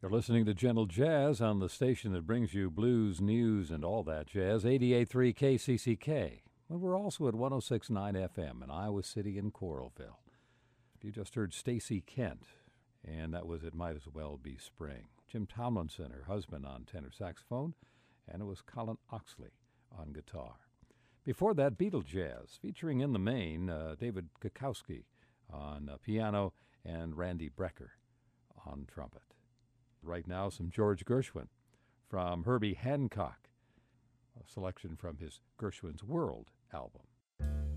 You're listening to Gentle Jazz on the station that brings you blues, news, and all that jazz, 88.3 KCCK. Well, we're also at 106.9 FM in Iowa City and Coralville. You just heard Stacy Kent, and that was It Might As Well Be Spring. Jim Tomlinson, her husband, on tenor saxophone, and it was Colin Oxley on guitar. Before that, Beatle Jazz, featuring in the main David Kukowski on piano and Randy Brecker on trumpet. Right now, some George Gershwin from Herbie Hancock, a selection from his Gershwin's World album.